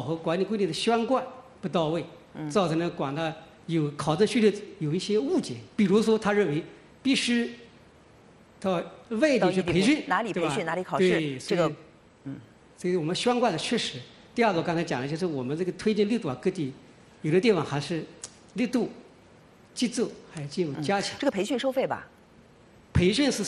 核管理规定的宣贯不到位，造成了广大有考证需求有一些误解。比如说，他认为必须到外地去培训， 哪里培训哪里考试， 对， 这个， 这个我们宣贯的确实。第二个，刚才讲的就是我们这个推进力度啊，各地有的地方还是力度、节奏还进入加强。 这个培训收费吧？ 培训是